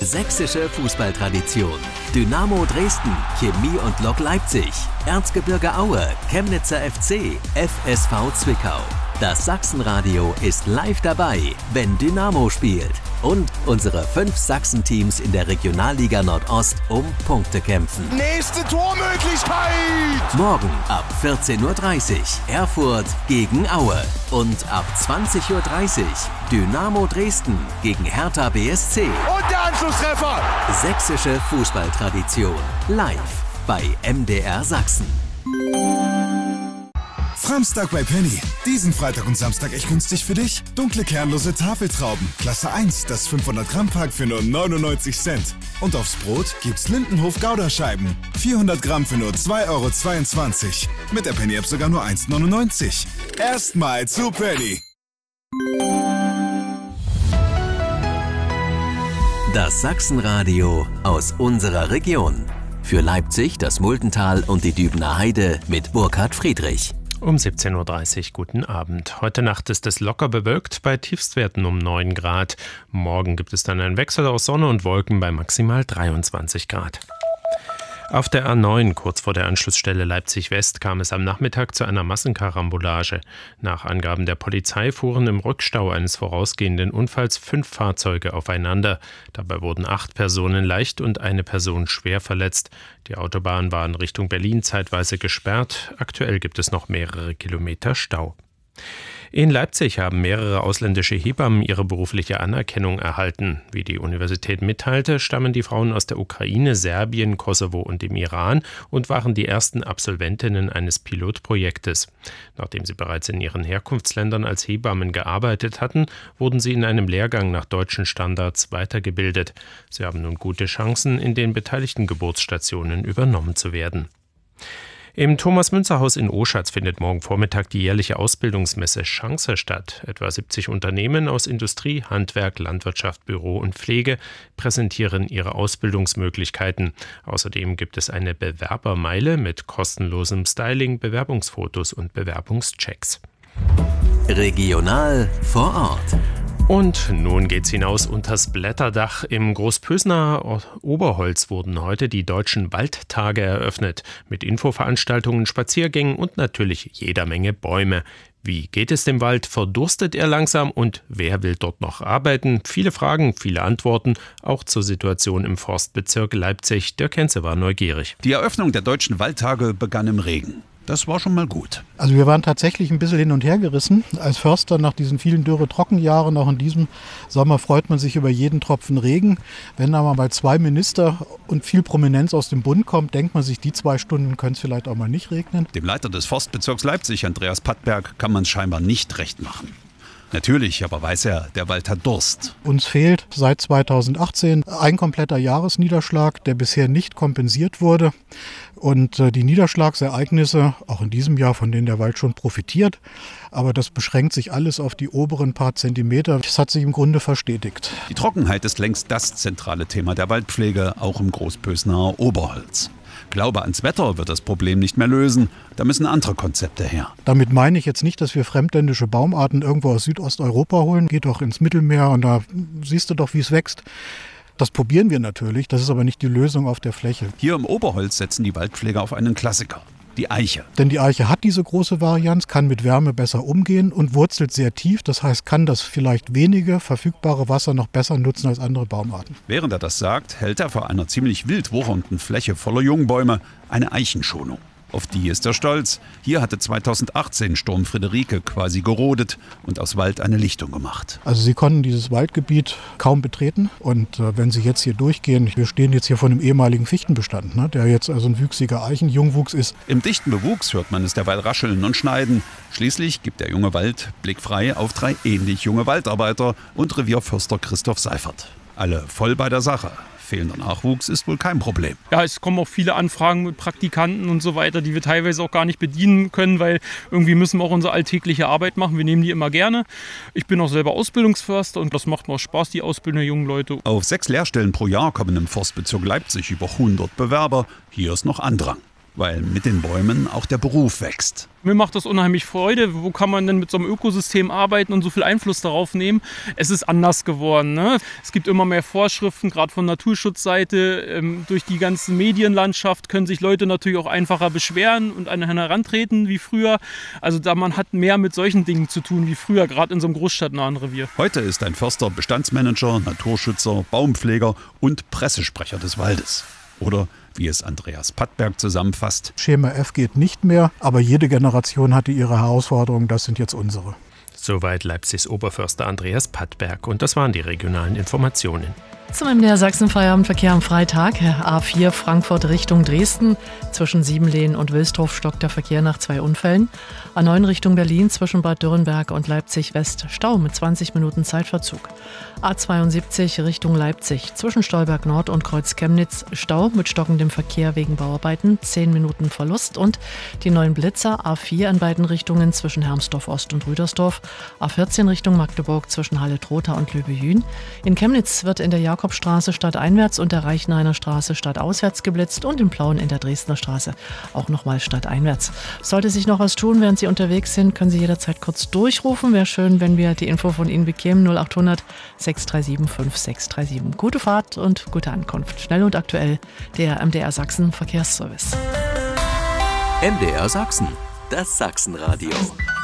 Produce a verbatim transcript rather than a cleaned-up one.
Sächsische Fußballtradition. Dynamo Dresden, Chemie und Lok Leipzig, Erzgebirge Aue, Chemnitzer F C, F S V Zwickau. Das Sachsenradio ist live dabei, wenn Dynamo spielt. Und unsere fünf Sachsen-Teams in der Regionalliga Nordost um Punkte kämpfen. Nächste Tormöglichkeit! Morgen ab vierzehn Uhr dreißig Erfurt gegen Aue. Und ab zwanzig Uhr dreißig Dynamo Dresden gegen Hertha B S C. Und der Anschlusstreffer! Sächsische Fußballtradition. Live bei M D R Sachsen. Framstag bei Penny. Diesen Freitag und Samstag echt günstig für dich. Dunkle kernlose Tafeltrauben. Klasse eins, das fünfhundert Gramm Pack für nur neunundneunzig Cent. Und aufs Brot gibt's Lindenhof Gouda-Scheiben. vierhundert Gramm für nur zwei Euro zweiundzwanzig. Mit der Penny-App sogar nur eins neunundneunzig. Erstmal zu Penny. Das Sachsenradio aus unserer Region. Für Leipzig, das Muldental und die Dübener Heide mit Burkhard Friedrich. Um siebzehn Uhr dreißig, guten Abend. Heute Nacht ist es locker bewölkt bei Tiefstwerten um neun Grad. Morgen gibt es dann einen Wechsel aus Sonne und Wolken bei maximal dreiundzwanzig Grad. Auf der A neun, kurz vor der Anschlussstelle Leipzig-West, kam es am Nachmittag zu einer Massenkarambolage. Nach Angaben der Polizei fuhren im Rückstau eines vorausgehenden Unfalls fünf Fahrzeuge aufeinander. Dabei wurden acht Personen leicht und eine Person schwer verletzt. Die Autobahn war in Richtung Berlin zeitweise gesperrt. Aktuell gibt es noch mehrere Kilometer Stau. In Leipzig haben mehrere ausländische Hebammen ihre berufliche Anerkennung erhalten. Wie die Universität mitteilte, stammen die Frauen aus der Ukraine, Serbien, Kosovo und dem Iran und waren die ersten Absolventinnen eines Pilotprojektes. Nachdem sie bereits in ihren Herkunftsländern als Hebammen gearbeitet hatten, wurden sie in einem Lehrgang nach deutschen Standards weitergebildet. Sie haben nun gute Chancen, in den beteiligten Geburtsstationen übernommen zu werden. Im Thomas-Münzer-Haus in Oschatz findet morgen Vormittag die jährliche Ausbildungsmesse Chance statt. Etwa siebzig Unternehmen aus Industrie, Handwerk, Landwirtschaft, Büro und Pflege präsentieren ihre Ausbildungsmöglichkeiten. Außerdem gibt es eine Bewerbermeile mit kostenlosem Styling, Bewerbungsfotos und Bewerbungschecks. Regional vor Ort. Und nun geht's hinaus unters Blätterdach. Im Großpösnaer Oberholz wurden heute die Deutschen Waldtage eröffnet. Mit Infoveranstaltungen, Spaziergängen und natürlich jeder Menge Bäume. Wie geht es dem Wald? Verdurstet er langsam? Und wer will dort noch arbeiten? Viele Fragen, viele Antworten, auch zur Situation im Forstbezirk Leipzig. Der Kenze war neugierig. Die Eröffnung der Deutschen Waldtage begann im Regen. Das war schon mal gut. Also wir waren tatsächlich ein bisschen hin und her gerissen. Als Förster nach diesen vielen Dürre-Trockenjahren, auch in diesem Sommer, freut man sich über jeden Tropfen Regen. Wenn da mal bei zwei Minister und viel Prominenz aus dem Bund kommt, denkt man sich, die zwei Stunden können es vielleicht auch mal nicht regnen. Dem Leiter des Forstbezirks Leipzig, Andreas Pattberg, kann man es scheinbar nicht recht machen. Natürlich, aber weiß er, der Wald hat Durst. Uns fehlt seit zweitausendachtzehn ein kompletter Jahresniederschlag, der bisher nicht kompensiert wurde. Und die Niederschlagsereignisse, auch in diesem Jahr, von denen der Wald schon profitiert, aber das beschränkt sich alles auf die oberen paar Zentimeter. Das hat sich im Grunde verstetigt. Die Trockenheit ist längst das zentrale Thema der Waldpflege, auch im Großpösnaer Oberholz. Glaube ans Wetter wird das Problem nicht mehr lösen. Da müssen andere Konzepte her. Damit meine ich jetzt nicht, dass wir fremdländische Baumarten irgendwo aus Südosteuropa holen. Geht doch ins Mittelmeer und da siehst du doch, wie es wächst. Das probieren wir natürlich, das ist aber nicht die Lösung auf der Fläche. Hier im Oberholz setzen die Waldpfleger auf einen Klassiker. Die Eiche. Denn die Eiche hat diese große Varianz, kann mit Wärme besser umgehen und wurzelt sehr tief. Das heißt, kann das vielleicht wenige verfügbare Wasser noch besser nutzen als andere Baumarten. Während er das sagt, hält er vor einer ziemlich wild wuchernden Fläche voller Jungbäume eine Eichenschonung. Auf die ist er stolz. Hier hatte zweitausendachtzehn Sturm Friederike quasi gerodet und aus Wald eine Lichtung gemacht. Also sie konnten dieses Waldgebiet kaum betreten. Und äh, wenn sie jetzt hier durchgehen, wir stehen jetzt hier vor einem ehemaligen Fichtenbestand, ne, der jetzt also ein wüchsiger Eichenjungwuchs ist. Im dichten Bewuchs hört man es derweil rascheln und schneiden. Schließlich gibt der junge Wald blickfrei auf drei ähnlich junge Waldarbeiter und Revierförster Christoph Seifert. Alle voll bei der Sache. Fehlender Nachwuchs ist wohl kein Problem. Ja, es kommen auch viele Anfragen mit Praktikanten und so weiter, die wir teilweise auch gar nicht bedienen können, weil irgendwie müssen wir auch unsere alltägliche Arbeit machen. Wir nehmen die immer gerne. Ich bin auch selber Ausbildungsförster und das macht mir auch Spaß, die Ausbildung der jungen Leute. Auf sechs Lehrstellen pro Jahr kommen im Forstbezirk Leipzig über hundert Bewerber. Hier ist noch Andrang. weil mit den Bäumen auch der Beruf wächst. Mir macht das unheimlich Freude. Wo kann man denn mit so einem Ökosystem arbeiten und so viel Einfluss darauf nehmen? Es ist anders geworden, ne? Es gibt immer mehr Vorschriften, gerade von Naturschutzseite. Ähm, durch die ganze Medienlandschaft können sich Leute natürlich auch einfacher beschweren und an einen herantreten wie früher. Also da man hat mehr mit solchen Dingen zu tun wie früher, gerade in so einem großstadtnahen Revier. Heute ist ein Förster Bestandsmanager, Naturschützer, Baumpfleger und Pressesprecher des Waldes. Oder wie es Andreas Pattberg zusammenfasst: Schema F geht nicht mehr, aber jede Generation hatte ihre Herausforderungen, das sind jetzt unsere. Soweit Leipzigs Oberförster Andreas Pattberg. Und das waren die regionalen Informationen. Zum M D R Sachsen-Feierabendverkehr am Freitag. A vier Frankfurt Richtung Dresden. Zwischen Siebenlehen und Wilsdorf stockt der Verkehr nach zwei Unfällen. A neun Richtung Berlin zwischen Bad Dürrenberg und Leipzig West Stau mit zwanzig Minuten Zeitverzug. A zweiundsiebzig Richtung Leipzig zwischen Stolberg Nord und Kreuz Chemnitz Stau mit stockendem Verkehr wegen Bauarbeiten, zehn Minuten Verlust. Und die neuen Blitzer A vier in beiden Richtungen zwischen Hermsdorf Ost und Rüdersdorf. A vierzehn Richtung Magdeburg zwischen Halle-Trotha und Löbejün. In Chemnitz wird in der Jakobstraße stadteinwärts und der Reichenhainer Straße stadtauswärts geblitzt und in Plauen in der Dresdner Straße auch nochmal stadteinwärts. Sollte sich noch was tun, während Sie unterwegs sind, können Sie jederzeit kurz durchrufen. Wäre schön, wenn wir die Info von Ihnen bekämen. null acht hundert sechs drei sieben fünf sechs drei sieben. Gute Fahrt und gute Ankunft. Schnell und aktuell, der M D R Sachsen Verkehrsservice. M D R Sachsen, das Sachsenradio.